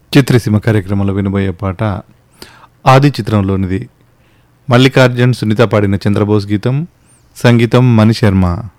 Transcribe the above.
చిత్రసీమ కార్యక్రమంలో వినబోయే పాట ఆది చిత్రంలోనిది. మల్లికార్జున్ సునీత పాడిన చంద్రబోస్ గీతం, సంగీతం మణిశర్మ.